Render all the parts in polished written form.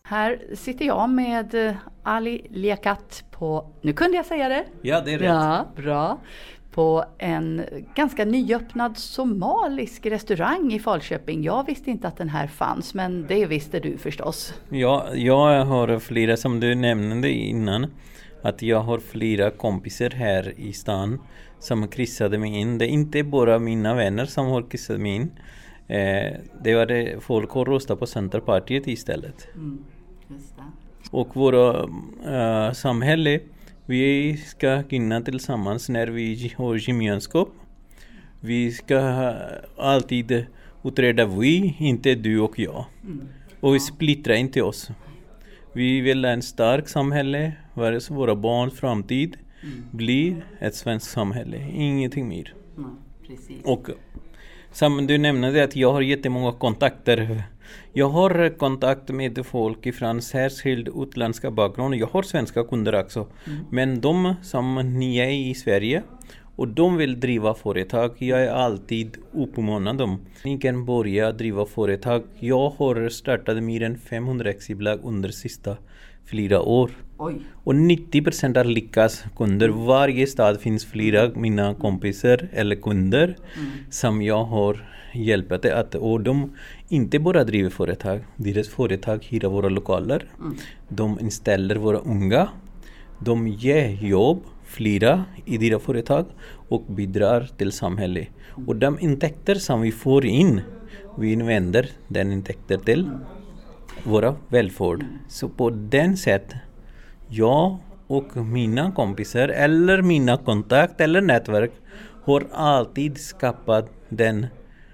Här sitter jag med Ali Liaquat på, nu kunde jag säga det. Ja, det är rätt. Ja, bra. På en ganska nyöppnad somalisk restaurang i Falköping. Jag visste inte att den här fanns, men det visste du förstås. Ja, jag har flera, som du nämnde innan, att jag har flera kompisar här i stan som kryssade mig in. Det är inte bara mina vänner som har kryssat mig in. Det var det folk har röstat på Centerpartiet istället. Just det. Och våra samhälle, vi ska kunna tillsammans när vi har gemenskap. Vi ska alltid utreda vi, inte du och jag. Och vi splittrar inte oss. Vi vill ha en stark samhälle, våra barns framtid blir ett svenskt samhälle, ingenting mer. Precis. Och som du nämnde att jag har jättemånga kontakter. Jag har kontakt med folk från särskilt utländska bakgrund. Jag har svenska kunder också. Men de som ni är i Sverige och de vill driva företag, jag är alltid uppmanar dem. Ni kan börja driva företag. Jag har startat mer än 500 aktiebolag under sista flera år. Oj. Och 90% har lyckats kunder. Varje stad finns flera mina kompisar eller kunder som jag har hjälpt att, och de inte bara driver företag. Deras företag hyr våra lokaler. De inställer våra unga. De ger jobb flera i deras företag och bidrar till samhället. Och de intäkter som vi får in, vi använder den intäkter till våra välfärd. Så på den sätt, jag och mina kompisar eller mina kontakt eller nätverk har alltid skapat den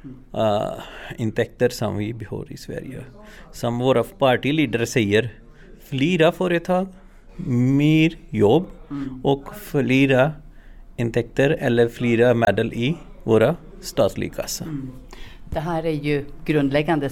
intäkter som vi behöver i Sverige. Som våra partiledare säger, flera företag, mer jobb och flera intäkter eller flera medel i våra statliga kassa. Det här är ju grundläggande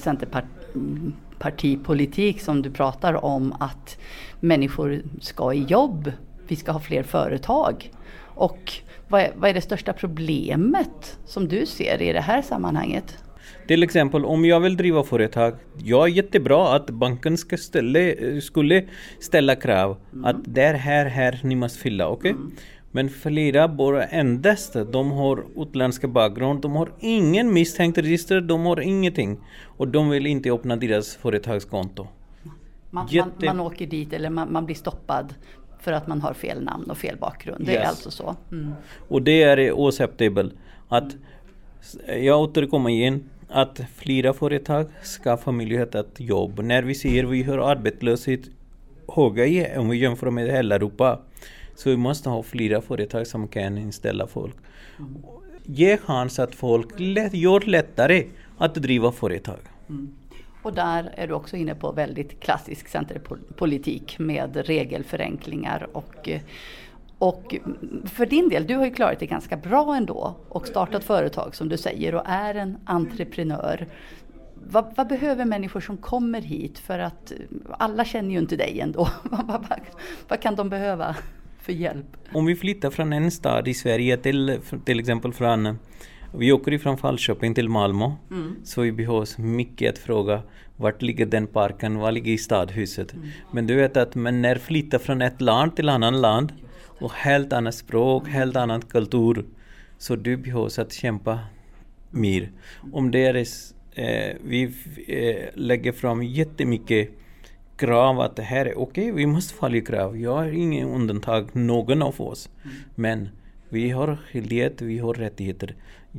Centerpartipolitik som du pratar om, att människor ska i jobb, vi ska ha fler företag. Och vad är det största problemet som du ser i det här sammanhanget? Till exempel om jag vill driva företag, jag är jättebra att banken skulle ställa krav att det här ni måste fylla, okej? Men flera bara endast, de har utländska bakgrund, de har ingen misstänkt register, de har ingenting. Och de vill inte öppna deras företagskonto. Man åker dit eller man blir stoppad för att man har fel namn och fel bakgrund. Det är alltså så. Och det är oacceptabelt att jag återkommer igen att flera företag ska få möjlighet att jobba. När vi ser vi har arbetslöshet höga om vi jämför med hela Europa, så vi måste ha flera företag som kan inställa folk. Ge chans att folk gör lättare att driva företag. Och där är du också inne på väldigt klassisk centerpolitik med regelförenklingar och för din del, du har ju klarat det ganska bra ändå och startat företag som du säger och är en entreprenör. Vad behöver människor som kommer hit, för att alla känner ju inte dig ändå. Vad kan de behöva för hjälp? Om vi flyttar från en stad i Sverige till exempel vi åker ifrån Falköping till Malmö, så vi behöver mycket att fråga vart ligger den parken, var ligger i stadhuset. Men du vet att när flyttar från ett land till annan land och helt annat språk, helt annan kultur, så du behöver att kämpa mer. Om det är vi lägger fram jättemycket krav att det här är okej, vi måste följa krav. Jag har ingen undantag, någon av oss. Men vi har skyldighet, vi har rättigheter.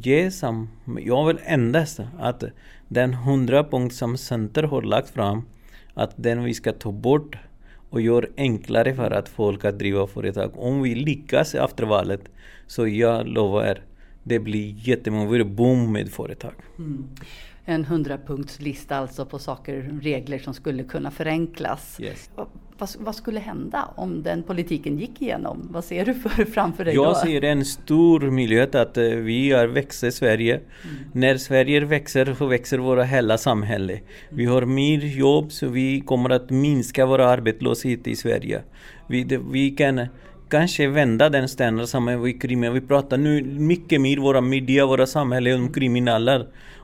Jag vill endast att den 100 punkt som Center har lagt fram, att den vi ska ta bort och göra enklare för att folk att driva företag. Om vi lyckas efter valet, så jag lovar, det blir jättemånga boom med företag. En 100-punktslista alltså på saker, regler som skulle kunna förenklas. Yes. Vad skulle hända om den politiken gick igenom? Vad ser du framför dig då? Jag ser en stor möjlighet att vi växer i Sverige. När Sverige växer, så växer våra hela samhälle. Vi har mer jobb, så vi kommer att minska vår arbetslöshet i Sverige. Vi kan kanske vända den stenen som är kriminella. Vi pratar nu mycket mer våra media, våra samhälle om kriminella.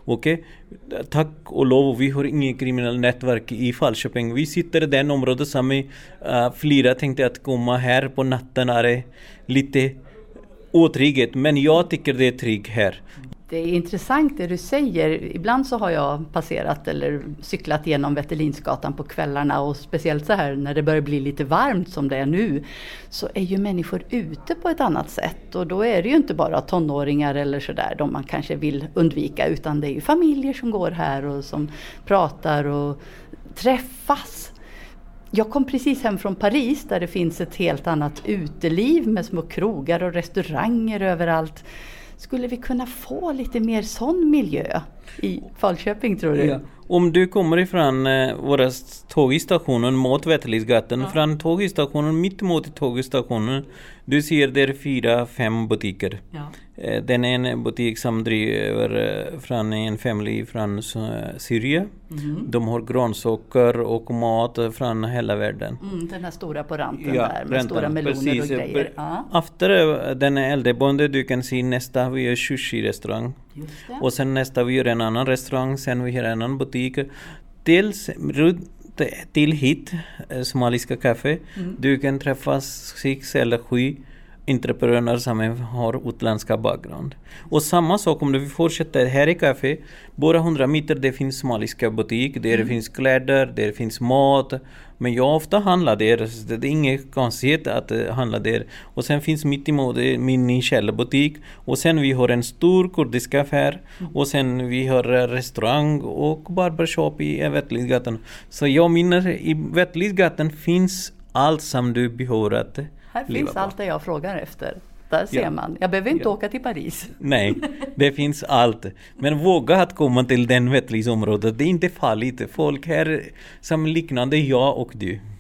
Okej? Tack och lov, vi har inget kriminellt nätverk i Falköping. Vi sitter i den området som flera tänkte att komma här på natten är lite otryggt. Men jag tycker det är tryggt här. Det är intressant det du säger. Ibland så har jag passerat eller cyklat genom Wetterlinsgatan på kvällarna och speciellt så här när det börjar bli lite varmt som det är nu så är ju människor ute på ett annat sätt och då är det ju inte bara tonåringar eller sådär de man kanske vill undvika utan det är ju familjer som går här och som pratar och träffas. Jag kom precis hem från Paris där det finns ett helt annat uteliv med små krogar och restauranger överallt. Skulle vi kunna få lite mer sån miljö i Falköping tror du? Ja. Om du kommer ifrån våra tågstationen mot Wetterlinsgatan, från tågstationen mitt mot tågstationen, du ser där 4-5 butiker. Ja. Den är en butik som driver från en familj från Syrien. De har grönsaker och mat från hela världen. Den här stora på ranten där med stora meloner och grejer. Efter den äldreboende du kan se nästa vi är sushi-restaurang. Och sen nästa vi är en annan restaurang, sen vi har en annan butik. Till hit, somaliska kaffe. Du kan träffa 6 eller 7 entreprenörer som har utländska bakgrund. Och samma sak om du fortsätter här i kafé, bara 100 meter det finns somaliska butik, där det finns kläder, där det finns mat. Men jag ofta handlar där, det är inget konstigt att handla där. Och sen finns mitt emot min källarbutik. Och sen vi har en stor kurdisk affär. Och sen vi har restaurang och barbershop i Wetterlinsgatan. Så jag menar, i Wetterlinsgatan finns allt som du behöver att här finns allt det jag frågar efter. Där ser man. Jag behöver inte åka till Paris. Nej, det finns allt. Men våga att komma till den Wetterlinsområdet. Det är inte farligt. Folk här som liknande jag och du.